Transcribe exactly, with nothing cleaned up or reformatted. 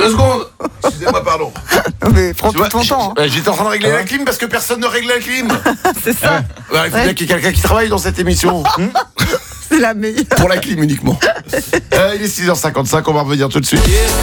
Deux secondes. Excusez-moi, pardon. Mais prends Tu tout vois, ton temps. hein. j'- J'étais en train de régler la clim parce que personne ne règle la clim. C'est ça. Ouais, il faut Ouais. bien qu'il y ait quelqu'un qui travaille dans cette émission. Hmm. C'est la meilleure. Pour la clim uniquement. Euh, il est six heures cinquante-cinq, on va revenir tout de suite.